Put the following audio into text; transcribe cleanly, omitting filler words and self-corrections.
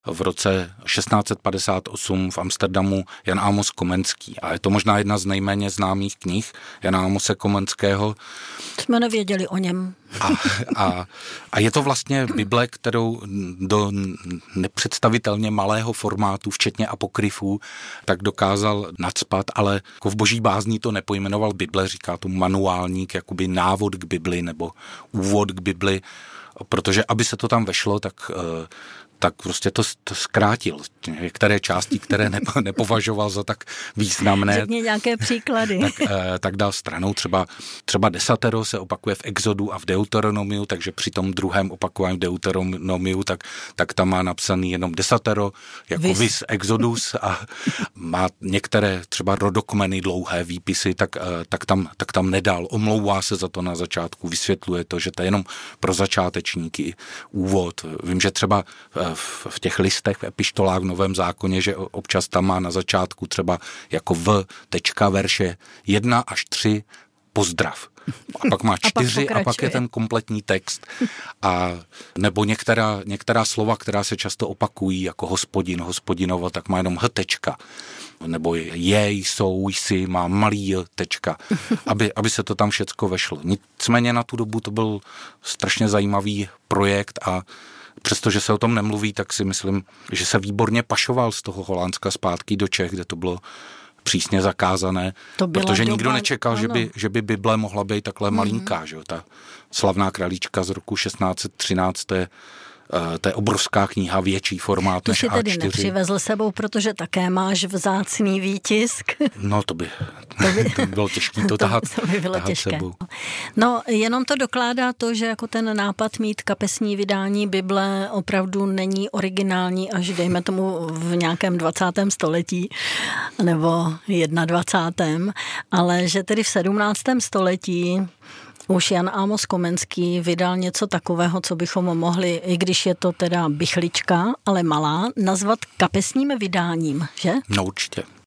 v roce 1658 v Amsterdamu Jan Amos Komenský. A je to možná jedna z nejméně známých knih Jana Amose Komenského. Jsme nevěděli o něm. A je to vlastně Bible, kterou do nepředstavitelně malého formátu, včetně apokryfů, tak dokázal nacpat, ale jako v boží bázní to nepojmenoval Bible, říká to manuálník, jakoby návod k Bibli nebo úvod k Bibli, protože aby se to tam vešlo, tak prostě to zkrátil. Některé části, které nepovažoval za tak významné. Řekni nějaké příklady. Tak dal stranou třeba desatero se opakuje v Exodu a v Deuteronomiu, takže při tom druhém opakování v Deuteronomiu, tak tam má napsaný jenom desatero, jako vis Exodus a má některé třeba rodokmeny dlouhé výpisy, tak tam nedal. Omlouvá se za to na začátku, vysvětluje to, že to je jenom pro začátečníky úvod. Vím, že třeba v těch listech, v epištolách v Novém zákoně, že občas tam má na začátku třeba jako verše 1 až 3 pozdrav. A pak má 4 a pak je ten kompletní text. A nebo některá slova, která se často opakují, jako hospodin, hospodinovo, tak má jenom htečka. Nebo jsou, jsi, má malý tečka, aby se to tam všecko vešlo. Nicméně na tu dobu to byl strašně zajímavý projekt a přestože se o tom nemluví, tak si myslím, že se výborně pašoval z toho Holandska zpátky do Čech, kde to bylo přísně zakázané, protože nikdo nečekal, že by Bible mohla být takhle malinká. Že? Ta slavná králíčka z roku 1613, to je obrovská kniha, větší formát než A4. Tu si tedy nepřivezl sebou, protože také máš vzácný výtisk. No to by bylo těžké to tahat sebou. No jenom to dokládá to, že jako ten nápad mít kapesní vydání Bible opravdu není originální až dejme tomu v nějakém 20. století nebo 21. Ale že tedy v 17. století už Jan Amos Komenský vydal něco takového, co bychom mohli, i když je to teda bychlička, ale malá, nazvat kapesním vydáním, že? No určitě.